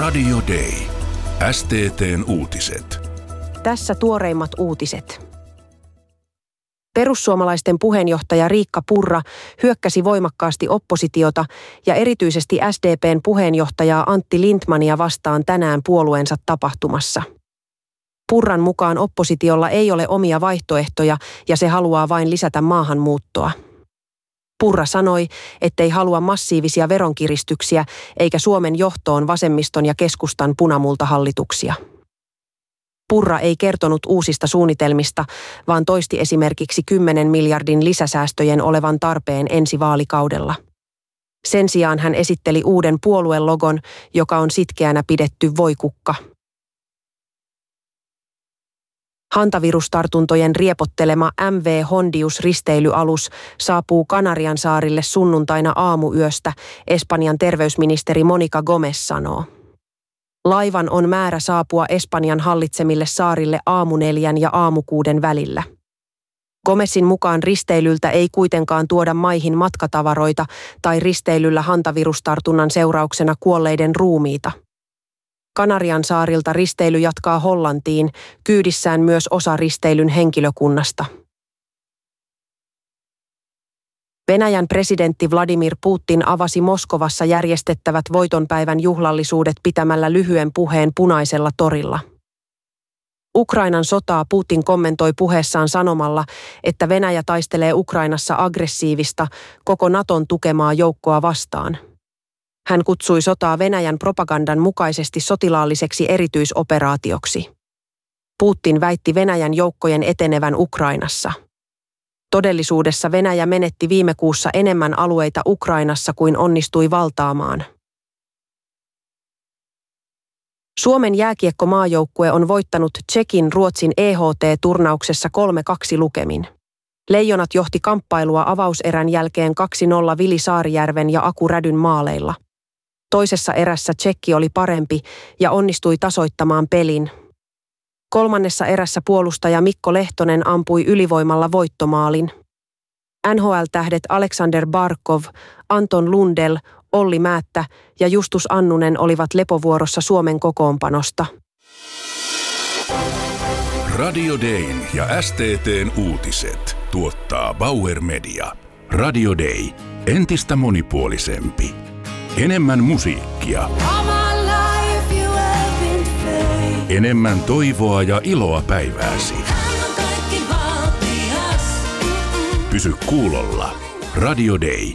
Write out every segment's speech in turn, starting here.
Radio Day. STT:n uutiset. Tässä tuoreimmat uutiset. Perussuomalaisten puheenjohtaja Riikka Purra hyökkäsi voimakkaasti oppositiota ja erityisesti SDP:n puheenjohtajaa Antti Lindtmania vastaan tänään puolueensa tapahtumassa. Purran mukaan oppositiolla ei ole omia vaihtoehtoja ja se haluaa vain lisätä maahanmuuttoa. Purra sanoi, ettei halua massiivisia veronkiristyksiä eikä Suomen johtoon vasemmiston ja keskustan punamultahallituksia. Purra ei kertonut uusista suunnitelmista, vaan toisti esimerkiksi 10 miljardin lisäsäästöjen olevan tarpeen ensi vaalikaudella. Sen sijaan hän esitteli uuden puoluelogon, joka on sitkeänä pidetty voikukka. Hantavirustartuntojen riepottelema MV Hondius-risteilyalus saapuu Kanariansaarille sunnuntaina aamuyöstä, Espanjan terveysministeri Mónica Gómez sanoo. Laivan on määrä saapua Espanjan hallitsemille saarille 4:00 ja 6:00 välillä. Gómezin mukaan risteilyltä ei kuitenkaan tuoda maihin matkatavaroita tai risteilyllä hantavirustartunnan seurauksena kuolleiden ruumiita. Kanarian saarilta risteily jatkaa Hollantiin, kyydissään myös osa risteilyn henkilökunnasta. Venäjän presidentti Vladimir Putin avasi Moskovassa järjestettävät voitonpäivän juhlallisuudet pitämällä lyhyen puheen Punaisella torilla. Ukrainan sotaa Putin kommentoi puheessaan sanomalla, että Venäjä taistelee Ukrainassa aggressiivista, koko Naton tukemaa joukkoa vastaan. Hän kutsui sotaa Venäjän propagandan mukaisesti sotilaalliseksi erityisoperaatioksi. Putin väitti Venäjän joukkojen etenevän Ukrainassa. Todellisuudessa Venäjä menetti viime kuussa enemmän alueita Ukrainassa kuin onnistui valtaamaan. Suomen jääkiekkomaajoukkue on voittanut Tšekin Ruotsin EHT-turnauksessa 3-2 lukemin. Leijonat johti kamppailua avauserän jälkeen 2-0 Vili Saarijärven ja Aku Rädyn maaleilla. Toisessa erässä Tšekki oli parempi ja onnistui tasoittamaan pelin. Kolmannessa erässä puolustaja Mikko Lehtonen ampui ylivoimalla voittomaalin. NHL-tähdet Alexander Barkov, Anton Lundell, Olli Määttä ja Justus Annunen olivat lepovuorossa Suomen kokoonpanosta. Radio Dayn ja STT:n uutiset tuottaa Bauer Media. Radio Day. Entistä monipuolisempi. Enemmän musiikkia. Enemmän toivoa ja iloa päivääsi. Pysy kuulolla. Radio Day.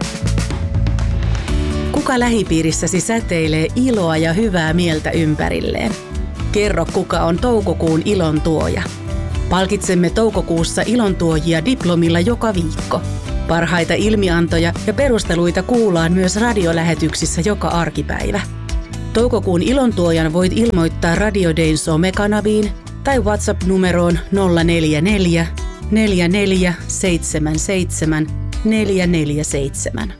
Kuka lähipiirissäsi säteilee iloa ja hyvää mieltä ympärilleen? Kerro, kuka on toukokuun ilon tuoja. Palkitsemme toukokuussa ilontuojia diplomilla joka viikko. Parhaita ilmiantoja ja perusteluita kuullaan myös radiolähetyksissä joka arkipäivä. Toukokuun ilontuojan voit ilmoittaa Radio Dayn somekanaviin tai WhatsApp-numeroon 044 4477 447.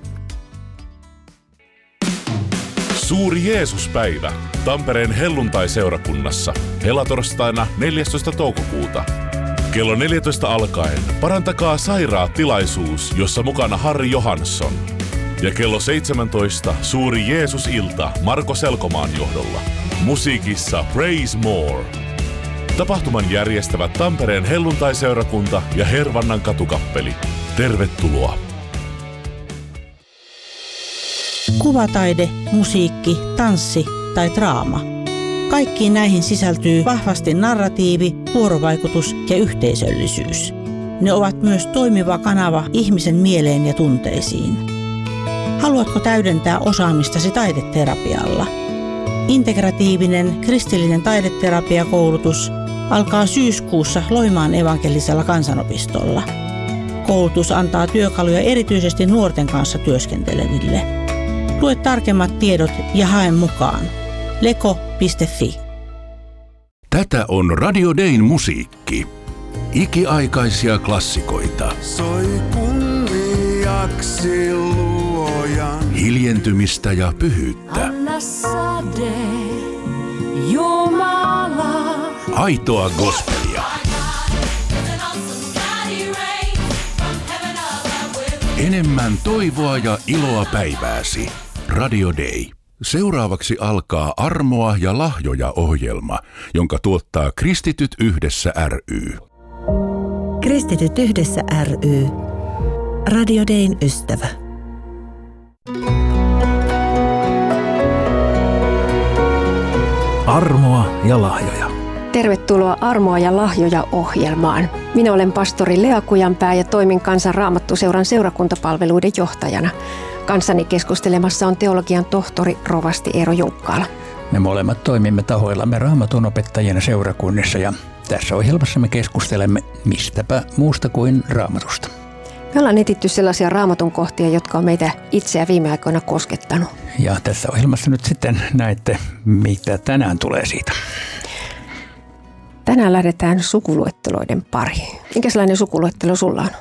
Suuri Jeesuspäivä Tampereen helluntai-seurakunnassa helatorstaina 14. toukokuuta. Kello 14 alkaen parantakaa sairaat tilaisuus, jossa mukana Harri Johansson. Ja kello 17 suuri Jeesus-ilta Marko Selkomaan johdolla. Musiikissa Praise More. Tapahtuman järjestävät Tampereen helluntai-seurakunta ja Hervannan katukappeli. Tervetuloa! Kuvataide, musiikki, tanssi tai draama. Kaikkiin näihin sisältyy vahvasti narratiivi, vuorovaikutus ja yhteisöllisyys. Ne ovat myös toimiva kanava ihmisen mieleen ja tunteisiin. Haluatko täydentää osaamistasi taideterapialla? Integratiivinen kristillinen taideterapiakoulutus alkaa syyskuussa Loimaan evankelisella kansanopistolla. Koulutus antaa työkaluja erityisesti nuorten kanssa työskenteleville. Lue tarkemmat tiedot ja hae mukaan. leko.fi. Tätä on Radio Dayn musiikki. Ikiaikaisia klassikoita. Soi kunniaksi luojan. Hiljentymistä ja pyhyyttä. Anna sade, Jumala. Aitoa gospelia. Enemmän toivoa ja iloa päivääsi. Radio Day. Seuraavaksi alkaa Armoa ja lahjoja -ohjelma, jonka tuottaa Kristityt yhdessä ry. Kristityt yhdessä ry. Radio Dayn ystävä. Armoa ja lahjoja. Tervetuloa Armoa ja lahjoja -ohjelmaan. Minä olen pastori Lea Kujanpää ja toimin Kansan Raamattuseuran seurakuntapalveluiden johtajana. Kanssani keskustelemassa on teologian tohtori rovasti Eero Junkkaala. Me molemmat toimimme tahoillamme Raamatun opettajien seurakunnissa ja tässä ohjelmassa me keskustelemme mistäpä muusta kuin Raamatusta. Me ollaan etsitty sellaisia Raamatun kohtia, jotka on meitä itseä viime aikoina koskettanut. Ja tässä ohjelmassa nyt sitten näette, mitä tänään tulee siitä. Tänään lähdetään sukuluetteloiden pariin. Minkälainen sukuluettelo sulla on?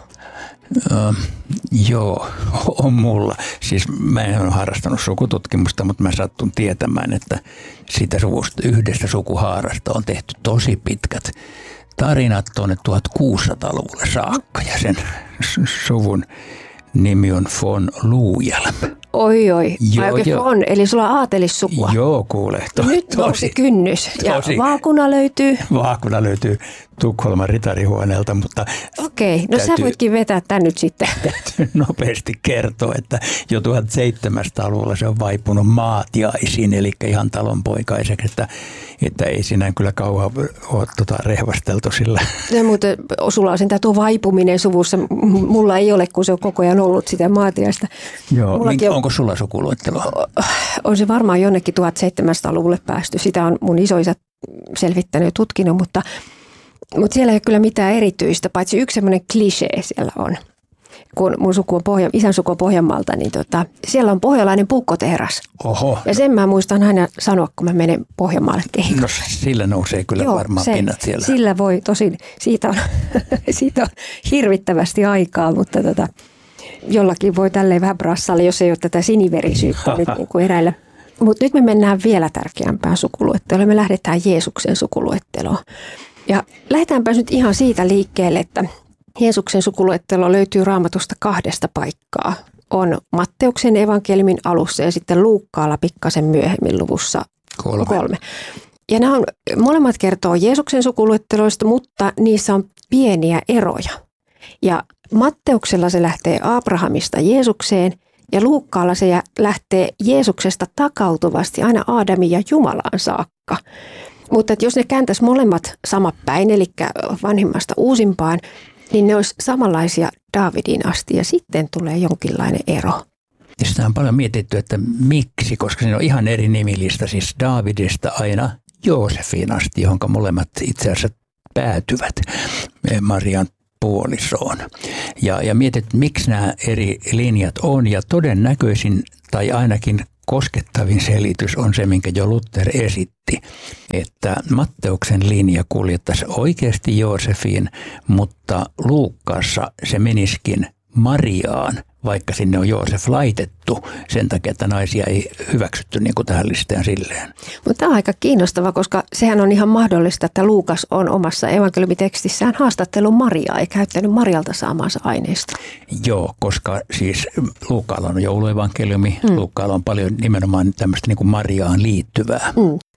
Joo, on mulla. Siis mä en ole harrastanut sukututkimusta, mutta mä sattun tietämään, että siitä yhdestä sukuhaarasta on tehty tosi pitkät tarinat tuonne 1600-luvulle saakka. Ja sen suvun nimi on von Luujelm. Oi, von, eli sulla on aatelissukua. Joo, kuule. Nyt nousi kynnys. Ja vaakuna löytyy? Vaakuna löytyy Tukholman ritarihuoneelta, mutta... Okei, no sä voitkin vetää tän nyt sitten. Täytyy nopeasti kertoa, että jo 1700-luvulla se on vaipunut maatiaisiin, eli ihan talonpoikaiseksi, että ei siinä kyllä kauan ole rehvasteltu sillä. Ja muuten sulla on sentään tuo vaipuminen suvussa. Mulla ei ole, kun se on koko ajan ollut sitä maatiaista. Joo, onko sulla sukuluetteloa? On se varmaan jonnekin 1700-luvulle päästy. Sitä on mun isoisä selvittänyt ja tutkinut, mutta siellä ei ole kyllä mitään erityistä, paitsi yksi semmoinen klisee siellä on. Kun mun suku on isän suku on Pohjanmaalta, niin siellä on pohjalainen puukkotehdas. Oho. Ja sen mä muistan aina sanoa, kun mä menen Pohjanmaalle kehikolle. No sillä nousee kyllä varmaan pinnat siellä. Sillä voi tosin, siitä on hirvittävästi aikaa, mutta jollakin voi tälleen vähän brassalle, jos ei ole tätä siniverisyyttä nyt niin kuin eräillä. Mutta nyt me mennään vielä tärkeämpään sukuluetteloon. Me lähdetään Jeesuksen sukuluetteloon. Ja lähdetäänpä nyt ihan siitä liikkeelle, että Jeesuksen sukuluettelo löytyy Raamatusta 2 paikkaa. On Matteuksen evankeliumin alussa ja sitten Luukkaalla pikkasen myöhemmin luvussa 3. Ja nämä molemmat kertoo Jeesuksen sukuluetteloista, mutta niissä on pieniä eroja. Ja Matteuksella se lähtee Abrahamista Jeesukseen ja Luukkaalla se lähtee Jeesuksesta takautuvasti aina Aadamin ja Jumalaan saakka. Mutta jos ne kääntäisi molemmat sama päin, eli vanhimmasta uusimpaan, niin ne olisi samanlaisia Daavidin asti ja sitten tulee jonkinlainen ero. Ja sitä on paljon mietitty, että miksi, koska siinä on ihan eri nimilista, siis Daavidista aina Joosefiin asti, johon molemmat itse asiassa päätyvät Marian puolisoon. Ja mietit, miksi nämä eri linjat on, ja todennäköisin tai ainakin koskettavin selitys on se, minkä jo Luther esitti, että Matteuksen linja kuljettaisi oikeasti Joosefiin, mutta Luukkaassa se menisikin Mariaan, vaikka sinne on Joosef laitettu sen takia, että naisia ei hyväksytty niin kuin tähän listaan silleen. Mutta tämä on aika kiinnostava, koska sehän on ihan mahdollista, että Luukas on omassa evankeliumitekstissään haastattellut Mariaa ja käyttänyt Marialta saamaansa aineista. Joo, koska siis Luukkaalla on jouluevankeliumi, Luukkaalla on paljon nimenomaan tämmöistä niin kuin Mariaan liittyvää.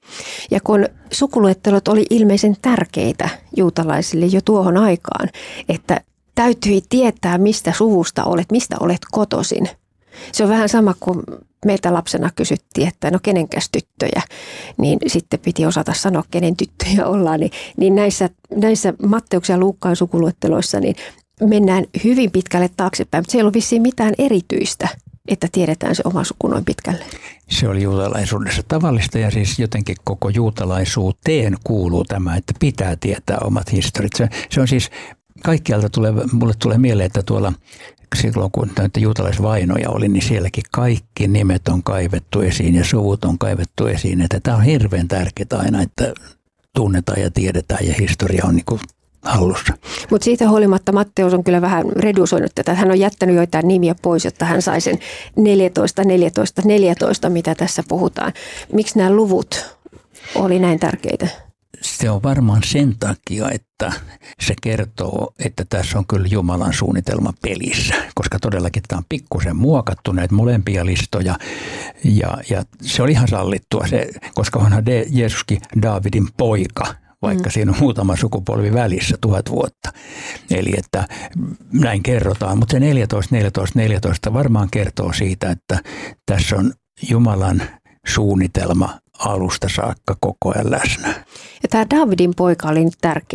Ja kun sukuluettelot oli ilmeisen tärkeitä juutalaisille jo tuohon aikaan, että täytyi tietää, mistä suvusta olet, mistä olet kotoisin. Se on vähän sama kuin meiltä lapsena kysyttiin, että no kenenkäs tyttöjä, niin sitten piti osata sanoa, kenen tyttöjä ollaan. Niin näissä Matteuksen ja Luukkaan sukuluetteloissa niin mennään hyvin pitkälle taaksepäin, mutta siellä ei ole vissiin mitään erityistä, että tiedetään se oma suku noin pitkälle. Se oli juutalaisuudessa tavallista ja siis jotenkin koko juutalaisuuteen kuuluu tämä, että pitää tietää omat historiat. Se on siis kaikkialta mulle tulee mieleen, että tuolla silloin kun näitä juutalaisvainoja oli, niin sielläkin kaikki nimet on kaivettu esiin ja suvut on kaivettu esiin. Että tämä on hirveän tärkeää aina, että tunnetaan ja tiedetään ja historia on niin kuin hallussa. Mutta siitä huolimatta Matteus on kyllä vähän redusoinut tätä. Hän on jättänyt joitain nimiä pois, jotta hän sai sen 14, mitä tässä puhutaan. Miksi nämä luvut oli näin tärkeitä? se on varmaan sen takia, että se kertoo, että tässä on kyllä Jumalan suunnitelma pelissä, koska todellakin tämä on pikkusen muokattu näitä molempia listoja ja se oli ihan sallittua, koska onhan Jeesuskin Daavidin poika, vaikka siinä on muutama sukupolvi välissä 1000 vuotta. Eli että näin kerrotaan, mutta se 14 varmaan kertoo siitä, että tässä on Jumalan suunnitelma alusta saakka koko ajan läsnä. Ja tämä Daavidin poika oli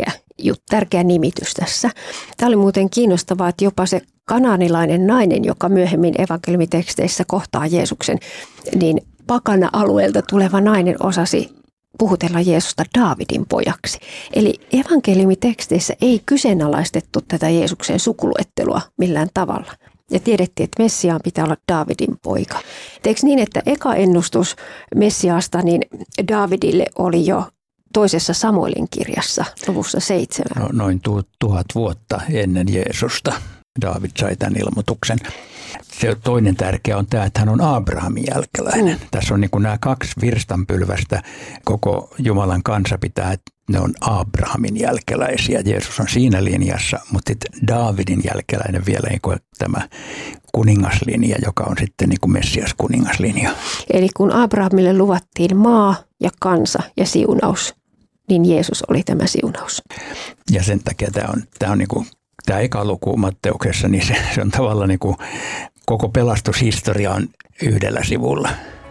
tärkeä nimitys tässä. Tämä oli muuten kiinnostavaa, että jopa se kanaanilainen nainen, joka myöhemmin evankeliumiteksteissä kohtaa Jeesuksen, niin pakana-alueelta tuleva nainen osasi puhutella Jeesusta Daavidin pojaksi. Eli evankeliumiteksteissä ei kyseenalaistettu tätä Jeesuksen sukuluettelua millään tavalla. Ja tiedettiin, että Messiaan pitää olla Daavidin poika. Eikö niin, että eka ennustus Messiaasta niin Daavidille oli jo toisessa Samuelin kirjassa, luvussa 7? No, noin 1000 vuotta ennen Jeesusta Daavid sai tämän ilmoituksen. Se toinen tärkeä on tämä, että hän on Abrahamin jälkeläinen. Tässä on niin kuin nämä 2 virstanpylvästä. Koko Jumalan kansa pitää, että ne on Abrahamin jälkeläisiä. Jeesus on siinä linjassa, mutta sitten Daavidin jälkeläinen vielä niin kuin tämä kuningaslinja, joka on sitten niin kuin Messias kuningaslinja. Eli kun Abrahamille luvattiin maa ja kansa ja siunaus, niin Jeesus oli tämä siunaus. Ja sen takia tämä on niin kuin tämä eka luku Matteuksessa, niin se on tavallaan niin kuin koko pelastushistoria on yhdellä sivulla.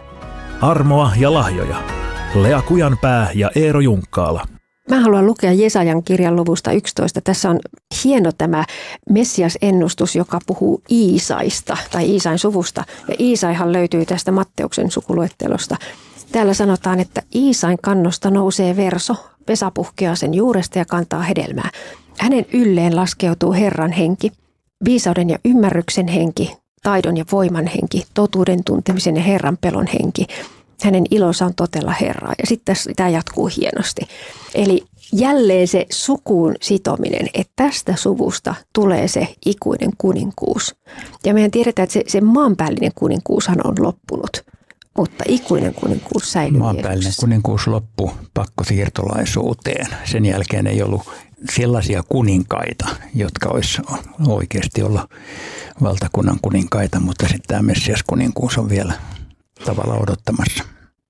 Armoa ja lahjoja. Lea Kujanpää ja Eero Junkkaala. Mä haluan lukea Jesajan kirjan luvusta 11. Tässä on hieno tämä Messias-ennustus, joka puhuu Iisaista tai Iisain suvusta. Ja Iisaihan löytyy tästä Matteuksen sukuluettelosta. Täällä sanotaan, että Iisain kannosta nousee verso, vesa puhkeaa sen juuresta ja kantaa hedelmää. Hänen ylleen laskeutuu Herran henki, viisauden ja ymmärryksen henki, taidon ja voiman henki, totuuden tuntemisen ja Herran pelon henki. Hänen ilonsa on totella Herraa. Ja sitten tämä jatkuu hienosti. Eli jälleen se sukuun sitominen, että tästä suvusta tulee se ikuinen kuninkuus. Ja meidän tiedetään, että se maanpäällinen kuninkuushan on loppunut, mutta ikuinen kuninkuus säilyy. Maanpäällinen kuninkuus loppui pakkosiirtolaisuuteen. Sen jälkeen ei ollut sellaisia kuninkaita, jotka olisi oikeasti ollut valtakunnan kuninkaita, mutta sitten tämä Messias kuninkuus on vielä tavalla odottamassa.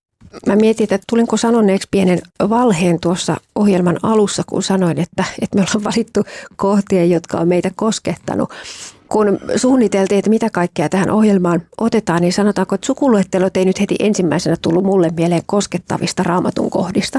Mä mietin, että tulinko sanoneeksi pienen valheen tuossa ohjelman alussa, kun sanoin, että me ollaan valittu kohtia, jotka on meitä koskettanut. Kun suunniteltiin, että mitä kaikkea tähän ohjelmaan otetaan, niin sanotaanko, että sukuluettelot ei nyt heti ensimmäisenä tullut mulle mieleen koskettavista Raamatun kohdista.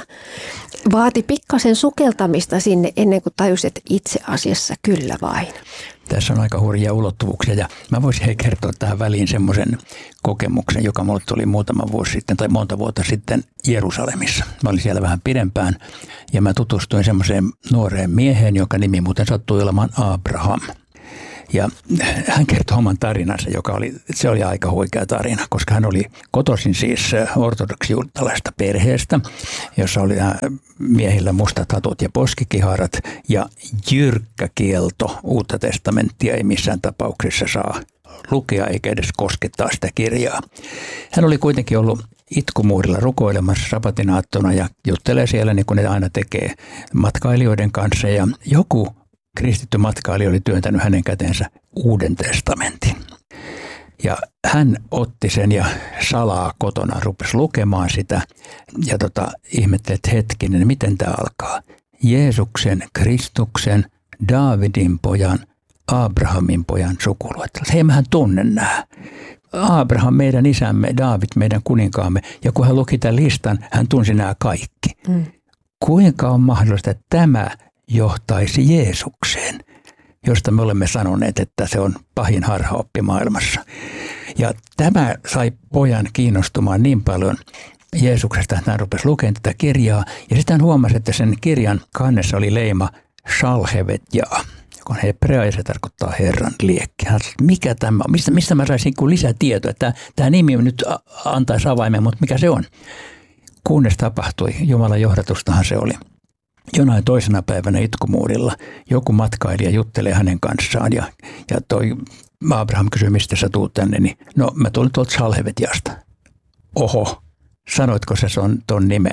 Vaati pikkasen sukeltamista sinne ennen kuin tajusin, että itse asiassa kyllä vain. Tässä on aika hurjia ulottuvuuksia ja mä voisin kertoa tähän väliin semmoisen kokemuksen, joka mulle tuli muutama vuosi sitten tai monta vuotta sitten Jerusalemissa. Mä olin siellä vähän pidempään ja mä tutustuin semmoiseen nuoreen mieheen, jonka nimi muuten sattui olemaan Abraham. Ja hän kertoi oman tarinansa, se oli aika huikea tarina, koska hän oli kotoisin siis ortodoksijuutalaisesta perheestä, jossa oli miehillä mustat hatut ja poskikiharat ja jyrkkä kielto. Uutta testamenttia ei missään tapauksessa saa lukea eikä edes koskettaa sitä kirjaa. Hän oli kuitenkin ollut itkumuurilla rukoilemassa sabatinaattona ja juttelee siellä niin kuin ne aina tekee matkailijoiden kanssa ja joku kristitty matkailija oli työntänyt hänen käteensä Uuden testamentin. Ja hän otti sen ja salaa kotona rupesi lukemaan sitä ja ihmetteli, että hetkinen, miten tämä alkaa. Jeesuksen, Kristuksen, Daavidin pojan, Abrahamin pojan sukuluettelo. Hei, mähän tunnen nämä. Abraham meidän isämme, Daavid meidän kuninkaamme. Ja kun hän luki tämän listan, hän tunsi nämä kaikki. Kuinka on mahdollista, että tämä johtaisi Jeesukseen, josta me olemme sanoneet, että se on pahin harhaoppi maailmassa. Ja tämä sai pojan kiinnostumaan niin paljon Jeesuksesta, että hän rupesi lukemaan tätä kirjaa. Ja sitten hän huomasi, että sen kirjan kannessa oli leima Shalhevet-Jaa, joka on hebrea ja se tarkoittaa Herran liekki. Hän sanoi, mikä tämä on? Mistä mä saisin lisää tietoa? Että tämä nimi nyt antaisi avaimen, mutta mikä se on? Kunnes tapahtui, Jumalan johdatustahan se oli. Jonain toisena päivänä itkumuurilla joku matkailija juttelee hänen kanssaan ja toi Abraham kysyy, mistä sä tuut tänne, niin no mä tulin tuolta Shalhevet-Jaasta. Oho, sanoitko sä ton nimen?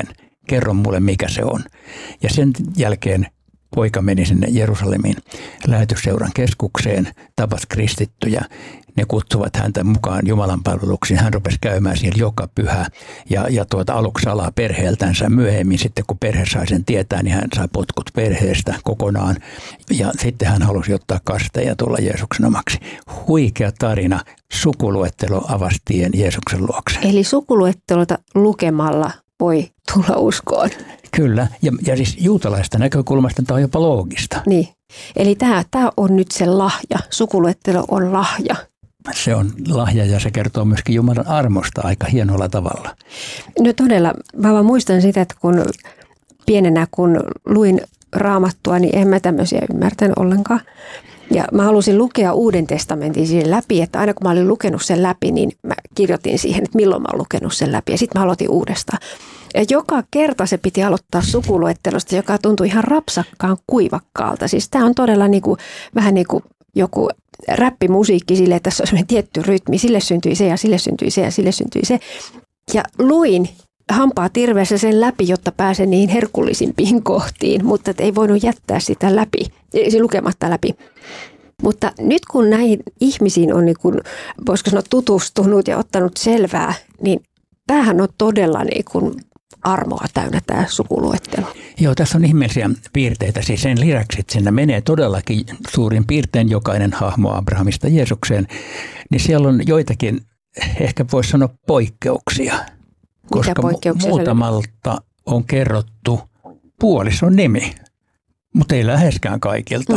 kerro mulle mikä se on. Ja sen jälkeen poika meni sinne Jerusalemin lähetysseuran keskukseen, tapasi kristittyjä. Ne kutsuvat häntä mukaan Jumalan palveluksiin. Hän rupesi käymään siellä joka pyhä ja aluksi salaa perheeltänsä. Myöhemmin sitten kun perhe sai sen tietää, niin hän sai potkut perheestä kokonaan. Ja sitten hän halusi ottaa kasteen ja tulla Jeesuksen omaksi. Huikea tarina. Sukuluettelo avasi tien Jeesuksen luokse. Eli sukuluettelota lukemalla voi tulla uskoon. Kyllä, ja siis juutalaista näkökulmasta tämä on jopa loogista. Niin, eli tämä on nyt se lahja, sukuluettelo on lahja. Se on lahja ja se kertoo myöskin Jumalan armosta aika hienolla tavalla. No todella, mä vaan muistan sitä, että kun pienenä kun luin Raamattua, niin en mä tämmöisiä ymmärtänyt ollenkaan. Ja mä halusin lukea Uuden testamentin siihen läpi, että aina kun mä olin lukenut sen läpi, niin mä kirjoitin siihen, että milloin mä oon lukenut sen läpi. Ja sitten mä aloitin uudestaan. Ja joka kerta se piti aloittaa sukuluettelosta, joka tuntui ihan rapsakkaan kuivakkaalta. Siis tää on todella vähän niin kuin joku räppimusiikki sille, että tässä on sellainen tietty rytmi. Sille syntyi se ja sille syntyi se ja sille syntyi se. Ja luin hampaa tirveessä sen läpi, jotta pääsen niihin herkullisimpiin kohtiin, mutta ei voinut jättää sitä läpi, lukematta läpi. Mutta nyt kun näihin ihmisiin on, voisiko sanoa, tutustunut ja ottanut selvää, niin tämähän on todella armoa täynnä tämä sukuluettelo. Joo, tässä on ihmeellisiä piirteitä. Siis sen lisäksi, että sinne menee todellakin suurin piirtein jokainen hahmo Abrahamista Jeesukseen, niin siellä on joitakin, ehkä voisi sanoa poikkeuksia. Koska muutamalta on kerrottu puolison nimi, mutta ei läheskään kaikilta.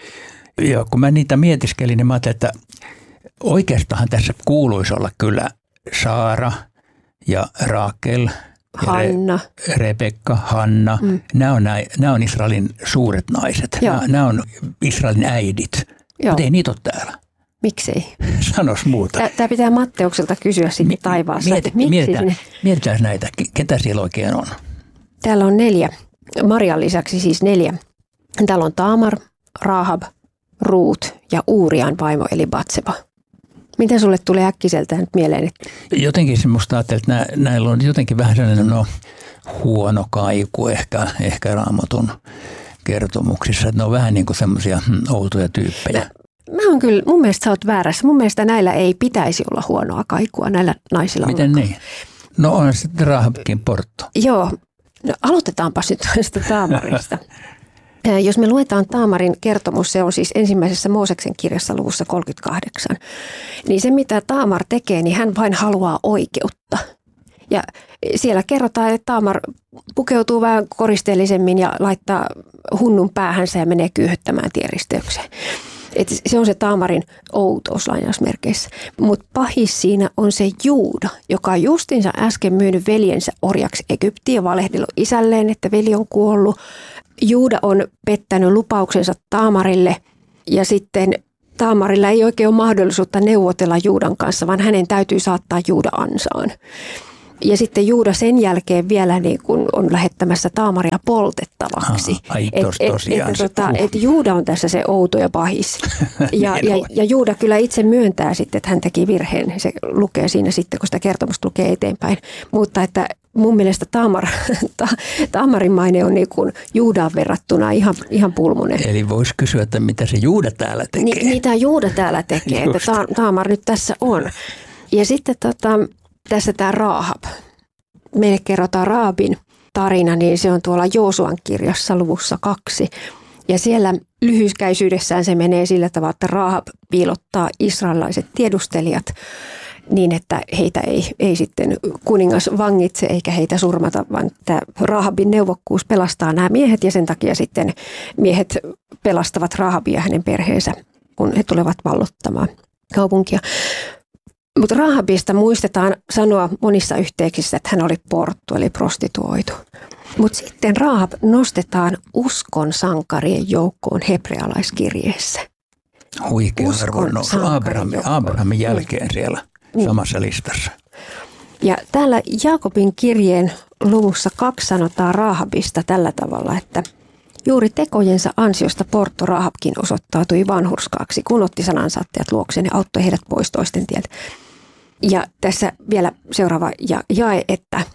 Ja kun mä niitä mietiskelin, niin mä ajattelin, että oikeastaan tässä kuuluisi olla kyllä Saara ja Raakel, Hanna. Rebekka, Hanna. Nämä on Israelin suuret naiset. Nämä on Israelin äidit, mutta ei niitä ole täällä. Miksei? Sanos muuta. Tämä pitää Matteukselta kysyä sitten taivaassa. Mietitään näitä. Ketä siellä oikein on? Täällä on 4. Marian lisäksi siis 4. Täällä on Taamar, Rahab, Ruut ja Uurian vaimo eli Batseba. Miten sulle tulee äkkiseltä nyt mieleen? Jotenkin semmoista ajattelin, että näillä on jotenkin vähän sellainen huono kaiku ehkä Raamatun kertomuksissa. Että ne on vähän niin kuin semmoisia outoja tyyppejä. Mun mielestä sä oot väärässä. Mun mielestä näillä ei pitäisi olla huonoa kaikua, näillä naisilla. Miten niin? No on sitten Rahabkin portto. Joo, no aloitetaanpa nyt tästä Taamarista. Jos me luetaan Taamarin kertomus, se on siis ensimmäisessä Mooseksen kirjassa luvussa 38, niin se mitä Taamar tekee, niin hän vain haluaa oikeutta. Ja siellä kerrotaan, että Taamar pukeutuu vähän koristeellisemmin ja laittaa hunnun päähänsä ja menee kyyhöttämään tienristeykseen. Et se on se Taamarin outous lainausmerkeissä. Mutta pahis siinä on se Juuda, joka on justinsa äsken myynyt veljensä orjaksi Egyptiin ja valehdellut isälleen, että veli on kuollut. Juuda on pettänyt lupauksensa Taamarille ja sitten Taamarilla ei oikein ole mahdollisuutta neuvotella Juudan kanssa, vaan hänen täytyy saattaa Juuda ansaan. Ja sitten Juuda sen jälkeen vielä niin kuin on lähettämässä Taamaria poltettavaksi. Että Juuda on tässä se outo ja pahis. Ja Juuda kyllä itse myöntää sitten, että hän teki virheen. Se lukee siinä sitten, kun sitä kertomusta lukee eteenpäin. Mutta että mun mielestä Taamarin maine on niin kuin Juudaan verrattuna ihan pulmunen. Eli voisi kysyä, että mitä se Juuda täällä tekee. Mitä Juuda täällä tekee, että Taamar nyt tässä on. Ja sitten tässä tämä Rahab. Meille kerrotaan Rahabin tarina, niin se on tuolla Joosuan kirjassa luvussa 2. Ja siellä lyhykäisyydessään se menee sillä tavalla, että Rahab piilottaa israelilaiset tiedustelijat niin, että heitä ei sitten kuningas vangitse eikä heitä surmata, vaan tämä Rahabin neuvokkuus pelastaa nämä miehet ja sen takia sitten miehet pelastavat Rahabia ja hänen perheensä, kun he tulevat vallottamaan kaupunkia. Mutta Rahabista muistetaan sanoa monissa yhteyksissä, että hän oli porttu eli prostituoitu. Mutta sitten Rahab nostetaan uskon sankarien joukkoon hebrealaiskirjeessä. Huikea arvo Abrahamin jälkeen siellä samassa listassa. Ja täällä Jaakobin kirjeen luvussa 2 sanotaan Rahabista tällä tavalla, että juuri tekojensa ansiosta portto Rahabkin osoittautui vanhurskaaksi, kun otti sanansaattajat luokseen ja auttoi heidät pois toisten tieltä. Ja tässä vielä seuraava jae, että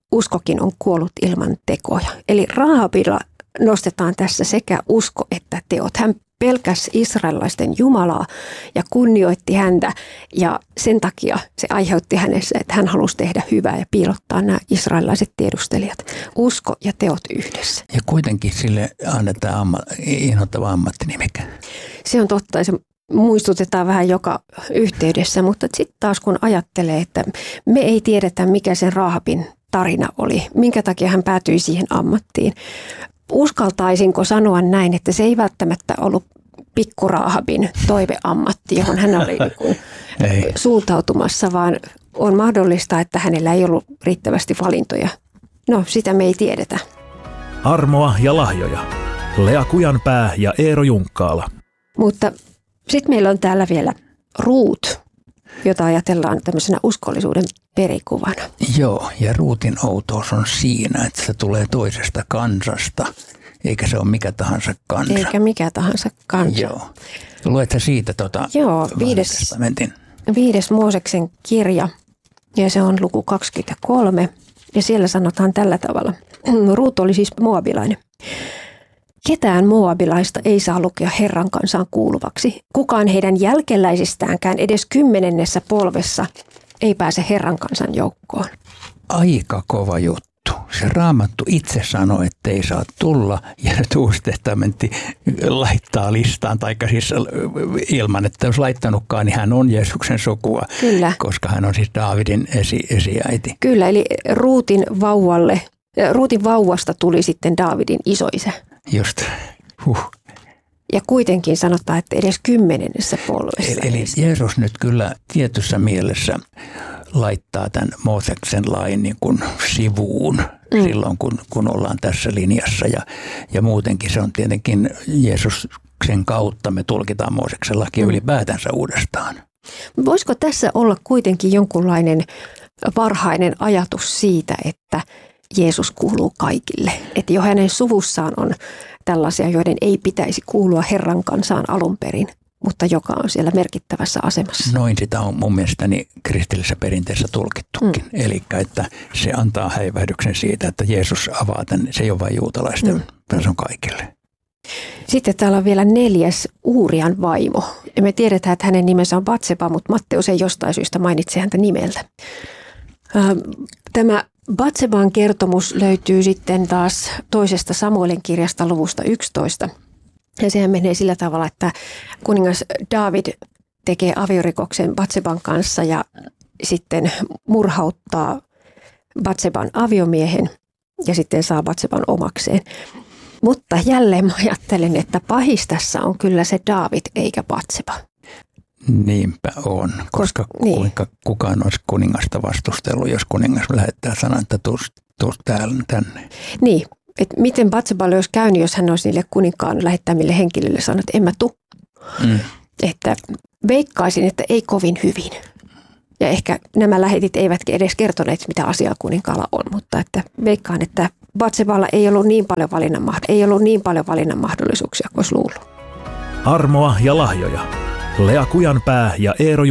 uskokin on kuollut ilman tekoja. Eli Rahabilla nostetaan tässä sekä usko että teot. Hän pelkäsi israelilaisten Jumalaa ja kunnioitti häntä ja sen takia se aiheutti hänessä, että hän halusi tehdä hyvää ja piilottaa nämä israelilaiset tiedustelijat. Usko ja teot yhdessä. Ja kuitenkin sille annetaan inhottava ammattinimike. Se on totta ja se muistutetaan vähän joka yhteydessä, mutta sitten taas kun ajattelee, että me ei tiedetä mikä sen Rahabin tarina oli, minkä takia hän päätyi siihen ammattiin. Uskaltaisinko sanoa näin, että se ei välttämättä ollut pikku Rahabin toiveammatti, johon hän oli suuntautumassa, vaan on mahdollista, että hänellä ei ollut riittävästi valintoja. No, sitä me ei tiedetä. Armoa ja lahjoja. Lea Kujanpää ja Eero Junkkaala. Mutta sitten meillä on täällä vielä Ruut, jota ajatellaan tämmöisenä uskollisuuden perikuvana. Joo, ja Ruutin outous on siinä, että se tulee toisesta kansasta, eikä se ole mikä tahansa kansa. Eikä mikä tahansa kansa. Joo. Luet sä siitä Joo, 5. Mooseksen kirja, ja se on luku 23, ja siellä sanotaan tällä tavalla. Ruut oli siis moabilainen. Ketään moabilaista ei saa lukea Herran kansaan kuuluvaksi. Kukaan heidän jälkeläisistäänkään edes 10. polvessa ei pääse Herran kansan joukkoon. Aika kova juttu. Se Raamattu itse sanoi, että ei saa tulla, ja Uusi testamentti laittaa listaan, taikka siis ilman, että olisi laittanutkaan, niin hän on Jeesuksen sukua. Kyllä. Koska hän on siis Daavidin esiäiti. Kyllä, eli Ruutin vauvasta tuli sitten Daavidin isoisä. Just. Ja kuitenkin sanotaan, että edes 10. polvessa. Eli Jeesus nyt kyllä tietyssä mielessä laittaa tämän Mooseksen lain niin kuin sivuun silloin, kun ollaan tässä linjassa. Ja muutenkin se on tietenkin Jeesuksen kautta me tulkitaan Mooseksen lakia ylipäätänsä uudestaan. Voisiko tässä olla kuitenkin jonkunlainen varhainen ajatus siitä, että Jeesus kuuluu kaikille? Että jo hänen suvussaan on tällaisia, joiden ei pitäisi kuulua Herran kansaan alun perin, mutta joka on siellä merkittävässä asemassa. Noin sitä on mun mielestäni kristillisessä perinteessä tulkittukin. Eli että se antaa häivähdyksen siitä, että Jeesus avaa tämän, se ei ole vain juutalaisten, vaan se on kaikille. Sitten täällä on vielä 4. Uurian vaimo. Ja me tiedetään, että hänen nimensä on Batseba, mutta Matteus ei jostain syystä mainitse häntä nimeltä. Tämä Batseban kertomus löytyy sitten taas 2. Samuelin kirjasta luvusta 11. Ja sehän menee sillä tavalla, että kuningas Daavid tekee aviorikoksen Batseban kanssa ja sitten murhauttaa Batseban aviomiehen ja sitten saa Batseban omakseen. Mutta jälleen mä ajattelen, että pahis tässä on kyllä se Daavid eikä Batseba. Niinpä on, koska kukaan olisi kuningasta vastustellut, jos kuningas lähettää sanan, että tuu tänne. Niin, että miten Batseballe olisi käynyt, jos hän olisi niille kuninkaan lähettämille henkilöille sanonut, että en mä tuu. Että veikkaisin, että ei kovin hyvin. Ja ehkä nämä lähetit eivät edes kertoneet, mitä asiaa kuninkaalla on, mutta että veikkaan, että Batseballa ei ollut niin paljon valinnan mahdollisuuksia kuin olisi luullut. Armoa ja lahjoja. Lea Kujanpää ja Eero